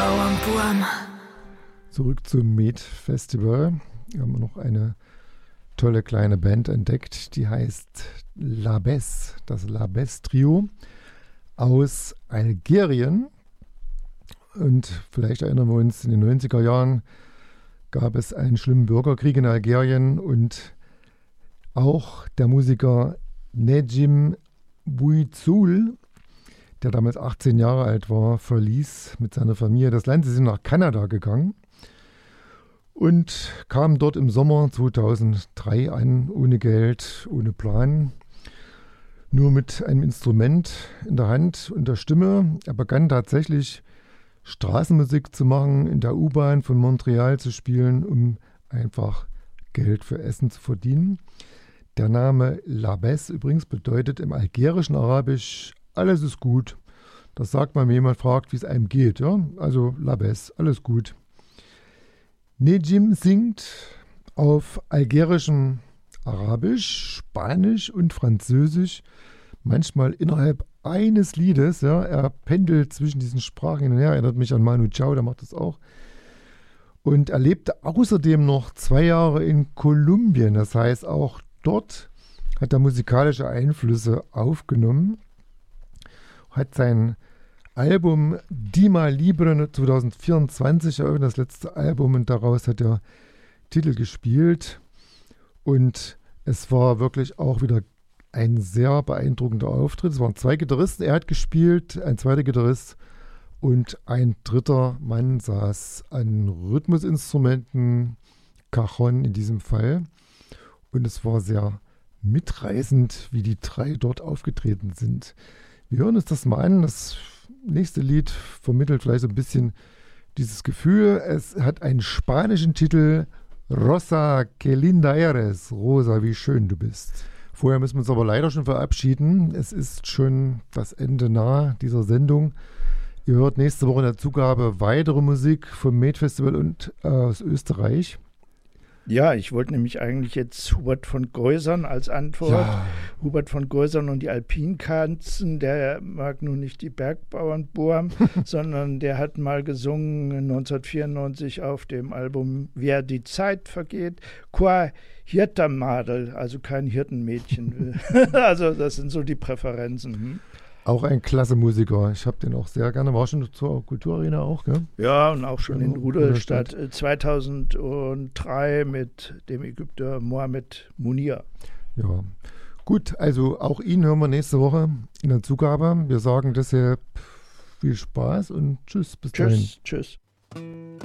Bergbauernburm. Zurück zum Med Festival. Hier haben wir noch eine tolle kleine Band entdeckt, die heißt Labes, das Labes Trio aus Algerien. Und vielleicht erinnern wir uns, in den 90er Jahren gab es einen schlimmen Bürgerkrieg in Algerien und auch der Musiker Nedjim Bouizoul, der damals 18 Jahre alt war, verließ mit seiner Familie das Land. Sie sind nach Kanada gegangen und kamen dort im Sommer 2003 an, ohne Geld, ohne Plan, nur mit einem Instrument in der Hand und der Stimme. Er begann tatsächlich Straßenmusik zu machen, in der U-Bahn von Montreal zu spielen, um einfach Geld für Essen zu verdienen. Der Name Labes übrigens bedeutet im algerischen Arabisch, alles ist gut. Das sagt man, wenn jemand fragt, wie es einem geht. Ja? Also Labes, alles gut. Nedjim singt auf algerischem Arabisch, Spanisch und Französisch, manchmal innerhalb eines Liedes. Ja? Er pendelt zwischen diesen Sprachen hin und her, erinnert mich an Manu Chao, der macht das auch. Und er lebte außerdem noch 2 Jahre in Kolumbien. Das heißt, auch dort hat er musikalische Einflüsse aufgenommen, hat sein Album Dima Libre 2024 eröffnet, das letzte Album, und daraus hat er Titel gespielt. Und es war wirklich auch wieder ein sehr beeindruckender Auftritt. Es waren 2 Gitarristen, er hat gespielt, ein zweiter Gitarrist und ein dritter Mann saß an Rhythmusinstrumenten, Cajon in diesem Fall. Und es war sehr mitreißend, wie die 3 dort aufgetreten sind. Wir hören uns das mal an. Das nächste Lied vermittelt vielleicht so ein bisschen dieses Gefühl. Es hat einen spanischen Titel, Rosa, que linda eres. Rosa, wie schön du bist. Vorher müssen wir uns aber leider schon verabschieden. Es ist schon das Ende nah dieser Sendung. Ihr hört nächste Woche in der Zugabe weitere Musik vom Med Festival und aus Österreich. Ja, ich wollte nämlich eigentlich jetzt Hubert von Geusern als Antwort. Ja. Hubert von Geusern und die Alpinkatzen, der mag nun nicht die Bergbauernburm, sondern der hat mal gesungen 1994 auf dem Album Wer die Zeit vergeht, Qua Hirtermadel, also kein Hirtenmädchen. Also das sind so die Präferenzen. Auch ein klasse Musiker. Ich habe den auch sehr gerne. War schon zur Kulturarena auch, gell? Ja, und auch schon in Rudolstadt 2003 mit dem Ägypter Mohamed Munir. Ja, gut. Also auch ihn hören wir nächste Woche in der Zugabe. Wir sagen deshalb viel Spaß und tschüss. Bis dahin. Tschüss.